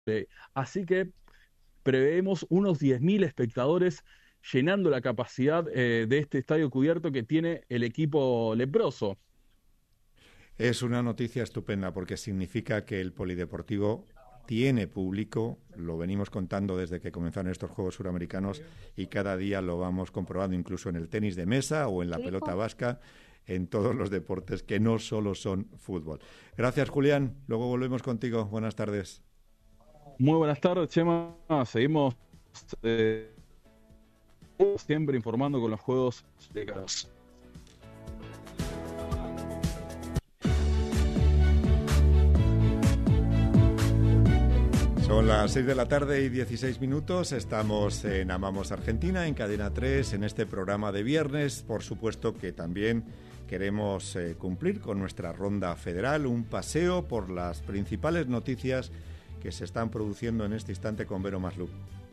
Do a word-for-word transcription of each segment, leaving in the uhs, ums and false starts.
Eh, así que preveemos unos diez mil espectadores llenando la capacidad eh, de este estadio cubierto que tiene el equipo leproso. Es una noticia estupenda porque significa que el polideportivo tiene público, lo venimos contando desde que comenzaron estos Juegos Suramericanos y cada día lo vamos comprobando incluso en el tenis de mesa o en la pelota vasca, en todos los deportes que no solo son fútbol. Gracias, Julián. Luego volvemos contigo. Buenas tardes. Muy buenas tardes, Chema. Seguimos eh, siempre informando con los Juegos Suramericanos. Son las seis de la tarde y dieciséis minutos, estamos en Amamos Argentina, en Cadena tres, en este programa de viernes. Por supuesto que también queremos eh, cumplir con nuestra ronda federal, un paseo por las principales noticias que se están produciendo en este instante con Vero Maslup.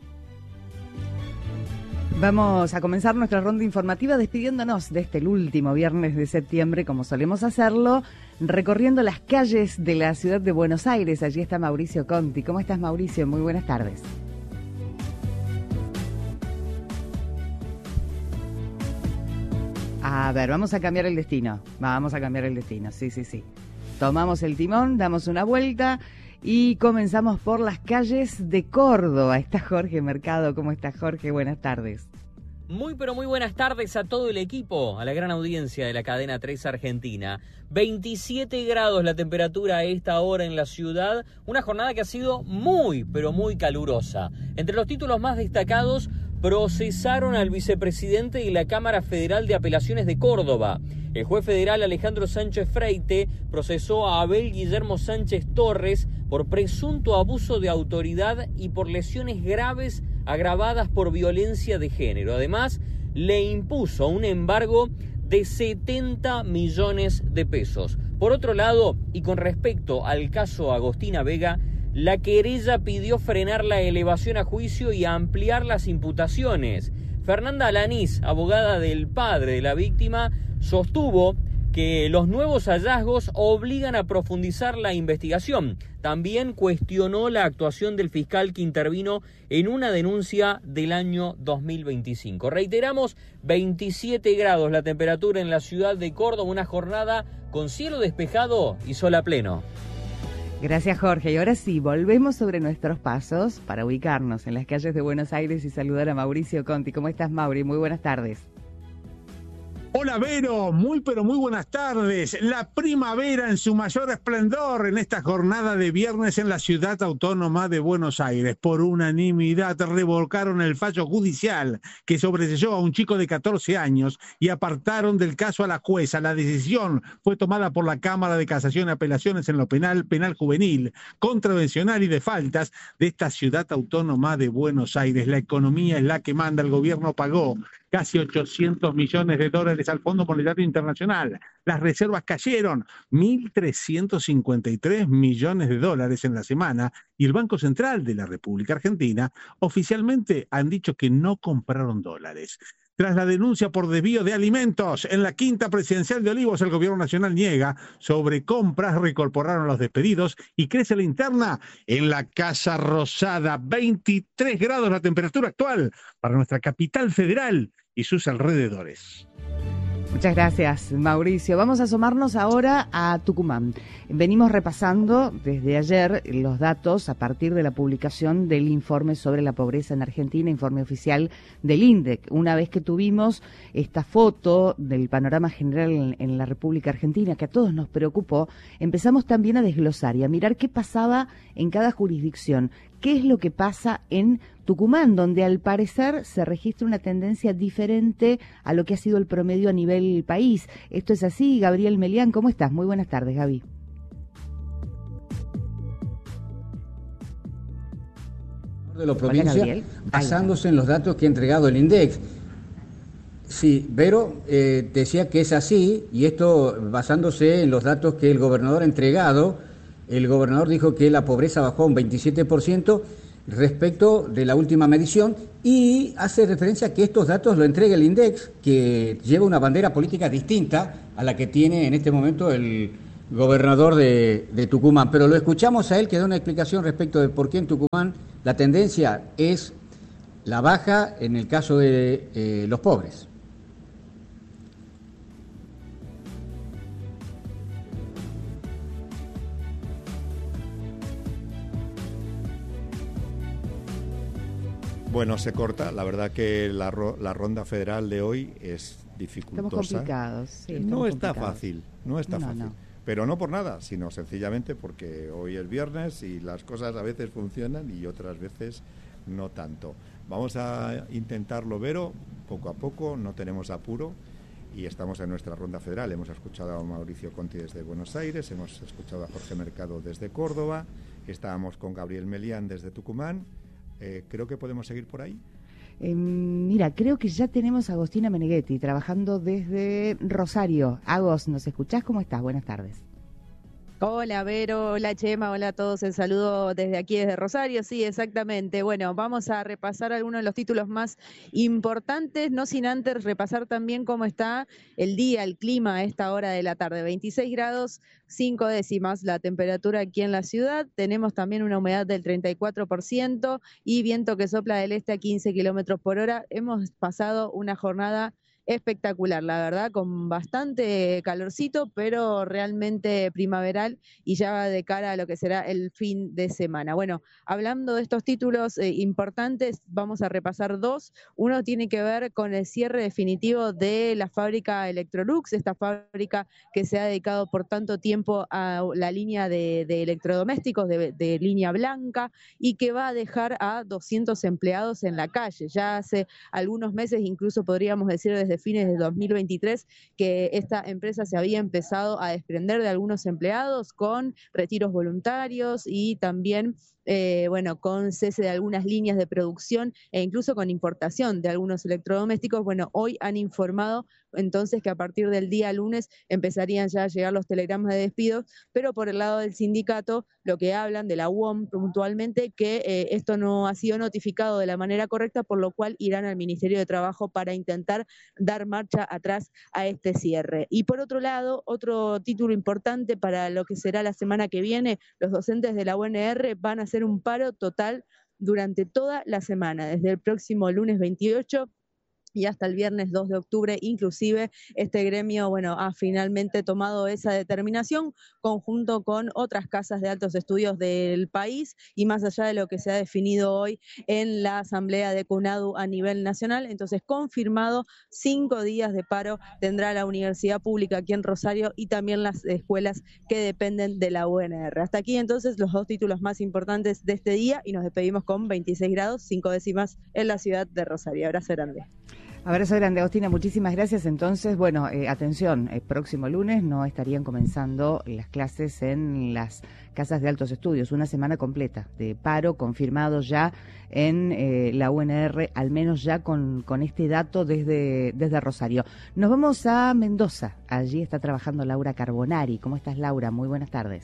Vamos a comenzar nuestra ronda informativa despidiéndonos de este el último viernes de septiembre, como solemos hacerlo, recorriendo las calles de la ciudad de Buenos Aires. Allí está Mauricio Conti. ¿Cómo estás, Mauricio? Muy buenas tardes. A ver, vamos a cambiar el destino. Vamos a cambiar el destino, sí, sí, sí. Tomamos el timón, damos una vuelta y comenzamos por las calles de Córdoba. Está Jorge Mercado. ¿Cómo está, Jorge? Buenas tardes. Muy pero muy buenas tardes a todo el equipo, a la gran audiencia de la Cadena tres Argentina. veintisiete grados la temperatura a esta hora en la ciudad, una jornada que ha sido muy pero muy calurosa. Entre los títulos más destacados, procesaron al vicepresidente de la Cámara Federal de Apelaciones de Córdoba. El juez federal Alejandro Sánchez Freite procesó a Abel Guillermo Sánchez Torres por presunto abuso de autoridad y por lesiones graves agravadas por violencia de género. Además, le impuso un embargo de setenta millones de pesos. Por otro lado, y con respecto al caso Agostina Vega, la querella pidió frenar la elevación a juicio y ampliar las imputaciones. Fernanda Alanís, abogada del padre de la víctima, sostuvo que los nuevos hallazgos obligan a profundizar la investigación. También cuestionó la actuación del fiscal que intervino en una denuncia del año dos mil veinticinco. Reiteramos, veintisiete grados la temperatura en la ciudad de Córdoba, una jornada con cielo despejado y sol a pleno. Gracias, Jorge. Y ahora sí, volvemos sobre nuestros pasos para ubicarnos en las calles de Buenos Aires y saludar a Mauricio Conti. ¿Cómo estás, Mauri? Muy buenas tardes. Hola, Vero, muy pero muy buenas tardes. La primavera en su mayor esplendor en esta jornada de viernes en la ciudad autónoma de Buenos Aires. Por unanimidad revocaron el fallo judicial que sobreseyó a un chico de catorce años y apartaron del caso a la jueza. La decisión fue tomada por la Cámara de Casación y Apelaciones en lo penal, penal juvenil, contravencional y de faltas de esta ciudad autónoma de Buenos Aires. La economía es la que manda, el gobierno pagó casi ochocientos millones de dólares al Fondo Monetario Internacional. Las reservas cayeron mil trescientos cincuenta y tres millones de dólares en la semana y el Banco Central de la República Argentina oficialmente han dicho que no compraron dólares. Tras la denuncia por desvío de alimentos en la quinta presidencial de Olivos, el gobierno nacional niega sobre compras, reincorporaron los despedidos y crece la interna en la Casa Rosada. veintitrés grados la temperatura actual para nuestra capital federal y sus alrededores. Muchas gracias, Mauricio. Vamos a asomarnos ahora a Tucumán. Venimos repasando desde ayer los datos a partir de la publicación del informe sobre la pobreza en Argentina, informe oficial del INDEC. Una vez que tuvimos esta foto del panorama general en, en la República Argentina, que a todos nos preocupó, empezamos también a desglosar y a mirar qué pasaba en cada jurisdicción. ¿Qué es lo que pasa en Tucumán, donde al parecer se registra una tendencia diferente a lo que ha sido el promedio a nivel país? Esto es así. Gabriel Melián, ¿cómo estás? Muy buenas tardes, Gaby. De la provincia, Hola, basándose en los datos que ha entregado el INDEC. Sí, Vero eh, decía que es así, y esto basándose en los datos que el gobernador ha entregado. El gobernador dijo que la pobreza bajó un veintisiete por ciento respecto de la última medición y hace referencia a que estos datos lo entrega el INDEC, que lleva una bandera política distinta a la que tiene en este momento el, gobernador de, de Tucumán, pero lo escuchamos a él que da una explicación respecto de por qué en Tucumán la tendencia es la baja en el caso de eh, los pobres. Bueno, se corta. La verdad que la, ro la ronda federal de hoy es dificultosa. Estamos complicados. Sí, estamos no está complicados. fácil, no está no, fácil. No. Pero no por nada, sino sencillamente porque hoy es viernes y las cosas a veces funcionan y otras veces no tanto. Vamos a intentarlo, Vero, poco a poco, no tenemos apuro y estamos en nuestra ronda federal. Hemos escuchado a Mauricio Conti desde Buenos Aires, hemos escuchado a Jorge Mercado desde Córdoba, estábamos con Gabriel Melián desde Tucumán. Eh, creo que podemos seguir por ahí. Eh, mira, creo que ya tenemos a Agostina Meneghetti trabajando desde Rosario. Agos, ¿nos escuchás? ¿Cómo estás? Buenas tardes. Hola Vero, hola Chema, hola a todos, el saludo desde aquí, desde Rosario, sí, exactamente. Bueno, vamos a repasar algunos de los títulos más importantes, no sin antes repasar también cómo está el día, el clima a esta hora de la tarde. veintiséis grados, cinco décimas la temperatura aquí en la ciudad, tenemos también una humedad del treinta y cuatro por ciento y viento que sopla del este a quince kilómetros por hora. Hemos pasado una jornada espectacular, la verdad, con bastante calorcito, pero realmente primaveral y ya de cara a lo que será el fin de semana. Bueno, hablando de estos títulos eh, importantes, vamos a repasar dos. Uno tiene que ver con el cierre definitivo de la fábrica Electrolux, esta fábrica que se ha dedicado por tanto tiempo a la línea de, de electrodomésticos de, de línea blanca y que va a dejar a doscientos empleados en la calle. Ya hace algunos meses, incluso podríamos decir desde fines de dos mil veintitrés, que esta empresa se había empezado a desprender de algunos empleados con retiros voluntarios y también Eh, bueno, con cese de algunas líneas de producción e incluso con importación de algunos electrodomésticos. Bueno, hoy han informado entonces que a partir del día lunes empezarían ya a llegar los telegramas de despidos, pero por el lado del sindicato lo que hablan de la U O M puntualmente que eh, esto no ha sido notificado de la manera correcta, por lo cual irán al Ministerio de Trabajo para intentar dar marcha atrás a este cierre. Y por otro lado, otro título importante para lo que será la semana que viene, los docentes de la U N R van a hacer un paro total durante toda la semana, desde el próximo lunes veintiocho y hasta el viernes dos de octubre, inclusive este gremio, bueno, ha finalmente tomado esa determinación conjunto con otras casas de altos estudios del país y más allá de lo que se ha definido hoy en la asamblea de CUNADU a nivel nacional. Entonces, confirmado, cinco días de paro tendrá la universidad pública aquí en Rosario y también las escuelas que dependen de la U N R. Hasta aquí entonces los dos títulos más importantes de este día y nos despedimos con veintiséis grados, cinco décimas en la ciudad de Rosario. Abrazo grande. Abrazo grande, Agostina, muchísimas gracias. Entonces, bueno, eh, atención, el próximo lunes no estarían comenzando las clases en las casas de altos estudios, una semana completa de paro confirmado ya en eh, la U N R, al menos ya con, con este dato desde, desde Rosario. Nos vamos a Mendoza, allí está trabajando Laura Carbonari. ¿Cómo estás, Laura? Muy buenas tardes.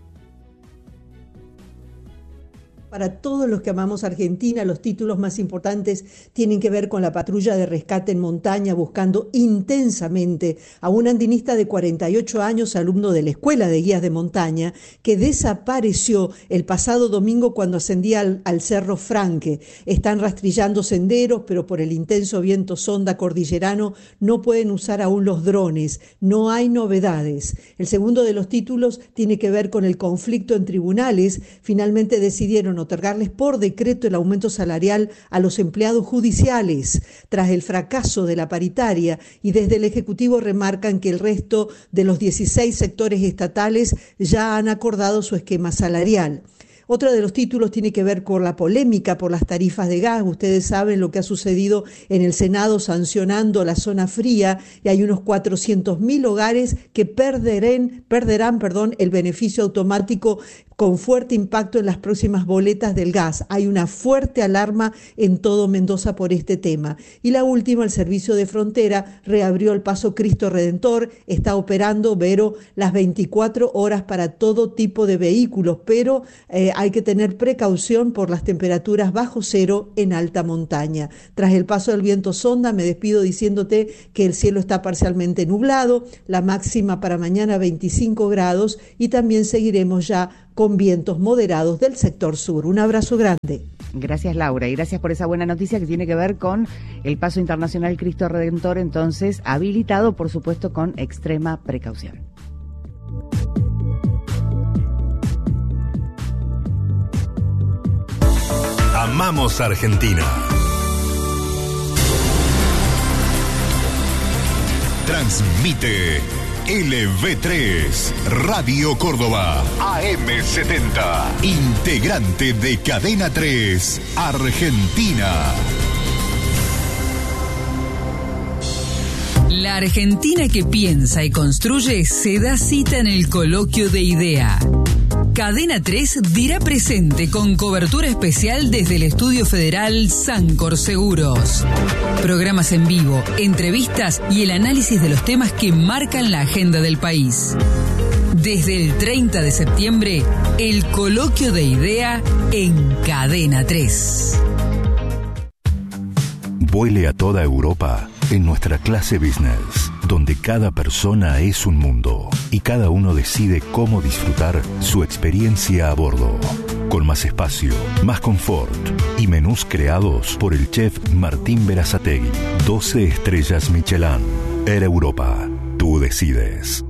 Para todos los que amamos Argentina, los títulos más importantes tienen que ver con la patrulla de rescate en montaña buscando intensamente a un andinista de cuarenta y ocho años, alumno de la Escuela de Guías de Montaña, que desapareció el pasado domingo cuando ascendía al, al Cerro Franque. Están rastrillando senderos, pero por el intenso viento sonda cordillerano no pueden usar aún los drones. No hay novedades. El segundo de los títulos tiene que ver con el conflicto en tribunales. Finalmente decidieron otorgarles por decreto el aumento salarial a los empleados judiciales tras el fracaso de la paritaria y desde el Ejecutivo remarcan que el resto de los dieciséis sectores estatales ya han acordado su esquema salarial. Otro de los títulos tiene que ver con la polémica por las tarifas de gas. Ustedes saben lo que ha sucedido en el Senado sancionando la zona fría y hay unos cuatrocientos mil hogares que perderán, perderán perdón, el beneficio automático con fuerte impacto en las próximas boletas del gas. Hay una fuerte alarma en todo Mendoza por este tema. Y la última, el Servicio de Frontera reabrió el Paso Cristo Redentor, está operando, Vero, las veinticuatro horas para todo tipo de vehículos, pero eh, hay que tener precaución por las temperaturas bajo cero en alta montaña. Tras el paso del viento sonda, me despido diciéndote que el cielo está parcialmente nublado, la máxima para mañana veinticinco grados y también seguiremos ya con vientos moderados del sector sur. Un abrazo grande. Gracias, Laura, y gracias por esa buena noticia que tiene que ver con el Paso Internacional Cristo Redentor, entonces habilitado, por supuesto, con extrema precaución. Amamos Argentina. Transmite L V tres, Radio Córdoba, A M setenta, integrante de Cadena tres, Argentina. La Argentina que piensa y construye se da cita en el Coloquio de Idea. Cadena tres dirá presente con cobertura especial desde el Estudio Federal Sancor Seguros. Programas en vivo, entrevistas y el análisis de los temas que marcan la agenda del país. Desde el treinta de septiembre, el Coloquio de Idea en Cadena tres. Vuele a toda Europa en nuestra clase business, donde cada persona es un mundo y cada uno decide cómo disfrutar su experiencia a bordo. Con más espacio, más confort y menús creados por el chef Martín Berazategui. doce estrellas Michelin. Air Europa. Tú decides.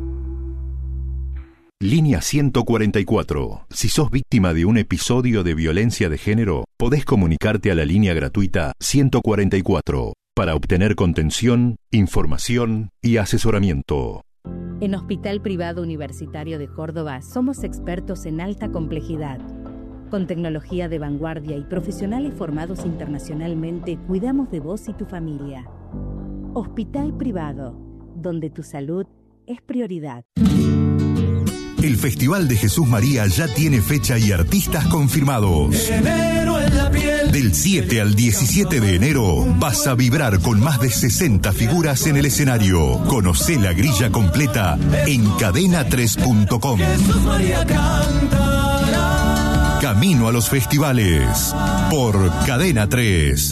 Línea ciento cuarenta y cuatro. Si sos víctima de un episodio de violencia de género, podés comunicarte a la línea gratuita ciento cuarenta y cuatro para obtener contención, información y asesoramiento. En Hospital Privado Universitario de Córdoba somos expertos en alta complejidad. Con tecnología de vanguardia y profesionales formados internacionalmente, cuidamos de vos y tu familia. Hospital Privado, donde tu salud es prioridad. El Festival de Jesús María ya tiene fecha y artistas confirmados. Enero en la piel. Del siete al diecisiete de enero vas a vibrar con más de sesenta figuras en el escenario. Conocé la grilla completa en cadena tres punto com. Jesús María cantará. Camino a los festivales por Cadena tres.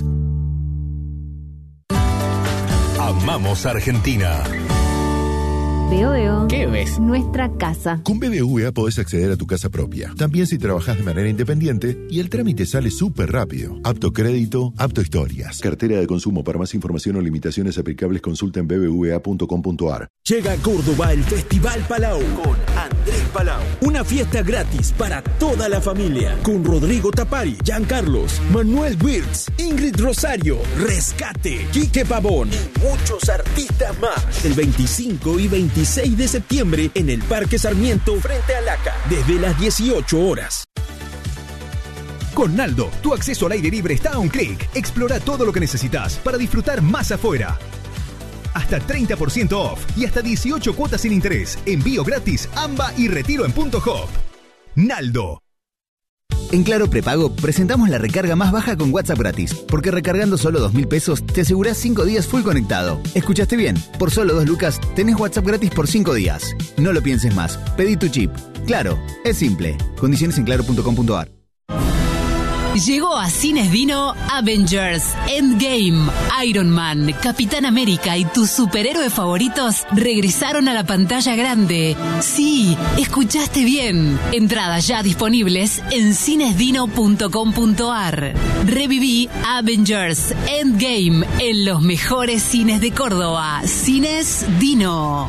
Amamos Argentina. Veo, veo. ¿Qué ves? Nuestra casa. Con B B V A podés acceder a tu casa propia. También si trabajás de manera independiente y el trámite sale súper rápido. Apto crédito, apto historias. Cartera de consumo. Para más información o limitaciones aplicables consulta en b b v a punto com punto a r. Llega a Córdoba el Festival Palau con Andrés Palau. Una fiesta gratis para toda la familia. Con Rodrigo Tapari, Giancarlos, Manuel Wirtz, Ingrid Rosario, Rescate, Quique Pavón y muchos artistas más. El veinticinco y veintiséis de septiembre en el Parque Sarmiento frente a Laca. Desde las dieciocho horas. Con Naldo, tu acceso al aire libre está a un clic. Explora todo lo que necesitas para disfrutar más afuera. Hasta treinta por ciento off y hasta dieciocho cuotas sin interés. Envío gratis, AMBA y retiro en punto hop. Naldo. En Claro Prepago presentamos la recarga más baja con WhatsApp gratis, porque recargando solo dos mil pesos te asegurás cinco días full conectado. ¿Escuchaste bien? Por solo dos lucas tenés WhatsApp gratis por cinco días. No lo pienses más, pedí tu chip. Claro, es simple. Condiciones en claro punto com punto a r. Llegó a Cines Dino Avengers Endgame. Iron Man, Capitán América y tus superhéroes favoritos regresaron a la pantalla grande. Sí, escuchaste bien. Entradas ya disponibles en cines dino punto com punto a r. Reviví Avengers Endgame en los mejores cines de Córdoba. Cines Dino.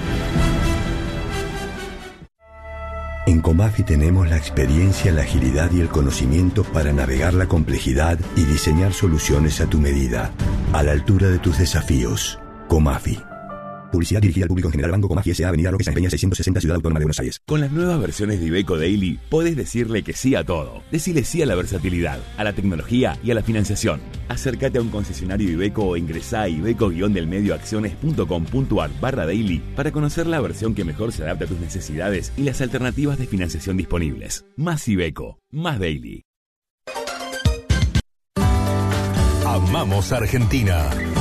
En Comafi tenemos la experiencia, la agilidad y el conocimiento para navegar la complejidad y diseñar soluciones a tu medida, a la altura de tus desafíos. Comafi. Publicidad dirigida al público en general. Banco Comaf S A, Avenida Roque San Peña seiscientos sesenta, Ciudad Autónoma de Buenos Aires. Con las nuevas versiones de Iveco Daily, podés decirle que sí a todo. Decile sí a la versatilidad, a la tecnología y a la financiación. Acércate a un concesionario Iveco o ingresá a iveco-delmedioacciones.com.ar barra daily para conocer la versión que mejor se adapta a tus necesidades y las alternativas de financiación disponibles. Más Iveco, más Daily. Amamos Argentina.